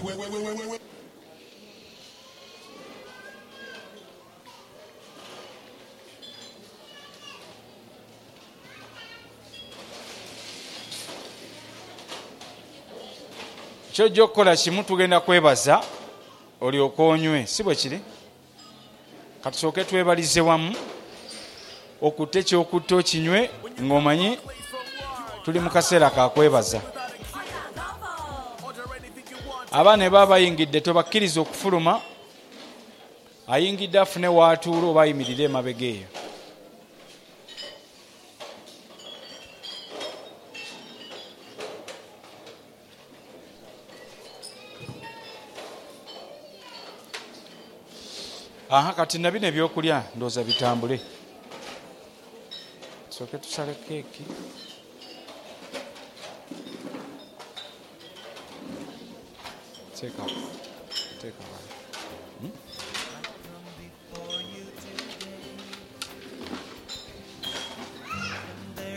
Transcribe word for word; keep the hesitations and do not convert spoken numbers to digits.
kyojja okukola kimu, tugenda kwebaza olyoka onywe, si bwe kiri? Katusooke twebalize wamu okutte kyokutta okinywe ng'omanyi tuli mu kaseera ka kwebaza. Abaana ne baba bayingidde tobakkiriza okufuluma, ayingidde afune waatuula oba ayimirire emabega eyo. Aha, kati na bino ebyokulya ndooza bitambule. Tusooke tusale keeki. Teeka. Teeka. Hmm?